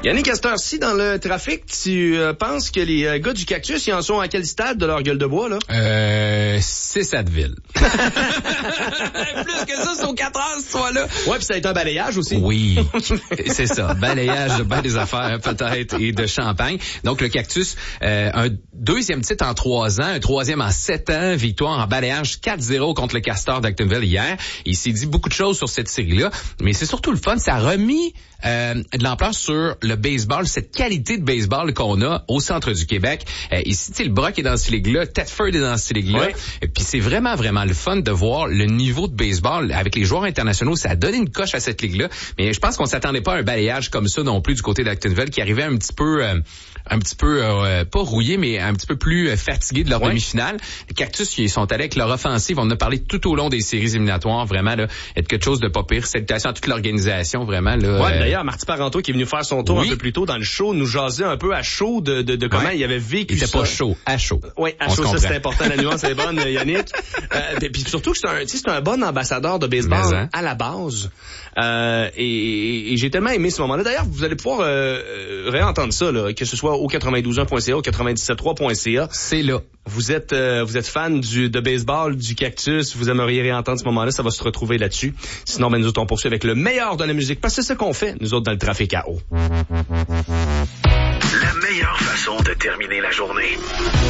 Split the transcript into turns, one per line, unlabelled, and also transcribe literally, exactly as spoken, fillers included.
Yannick, à cette heure-ci, dans le trafic, tu euh, penses que les euh, gars du Cactus, ils en sont à quel stade de leur gueule de bois, là?
Euh, c'est Adville.
Plus que ça, c'est aux quatre heures, ce soir-là. Ouais, puis ça a été un balayage aussi.
Oui, c'est ça. Balayage de ben des affaires, peut-être, et de champagne. Donc, le Cactus, euh, un deuxième titre en trois ans, un troisième en sept ans, victoire en balayage quatre zéro contre le Castor d'Actonville hier. Il s'est dit beaucoup de choses sur cette série-là, mais c'est surtout le fun. Ça a remis euh, de l'ampleur sur le baseball, cette qualité de baseball qu'on a au centre du Québec. Euh, ici, tu sais, le Brock est dans cette ligue-là, Thetford est dans cette ligue-là. Ouais. Et puis c'est vraiment, vraiment le fun de voir le niveau de baseball avec les joueurs internationaux. Ça a donné une coche à cette ligue-là. Mais je pense qu'on s'attendait pas à un balayage comme ça non plus du côté d'Actonville, qui arrivait un petit peu, euh, un petit peu, euh, pas rouillé, mais un petit peu plus euh, fatigué de leur ouais. demi-finale. Les Cactus, ils sont allés avec leur offensive. On en a parlé tout au long des séries éliminatoires. Vraiment, là, être quelque chose de pas pire. Salutations à toute l'organisation, vraiment. Là,
ouais,
euh...
d'ailleurs, Marty Parenteau qui est venu faire son tour oui. un peu plus tôt dans le show, nous jasait un peu à chaud de, de, de comment ouais. il avait vécu
il
ça.
était pas chaud, à chaud.
Oui, à
on
chaud, ça c'est important. La nuance est bonne, Yannick. Euh, puis surtout que c'est un, c'est un bon ambassadeur de baseball hein? à la base. Euh, et, et, et j'ai tellement aimé ce moment-là. D'ailleurs, vous allez pouvoir euh, réentendre ça, là, que ce soit au quatre-vingt-douze un point c a, au quatre-vingt-dix-sept trois point c a.
C'est là.
Vous êtes euh, vous êtes fan du de baseball, du Cactus, vous aimeriez réentendre ce moment-là, ça va se retrouver là-dessus. Sinon, ben, nous autres, on poursuit avec le meilleur de la musique, parce que c'est ce qu'on fait, nous autres, dans le trafic à eau.
La meilleure façon de terminer la journée.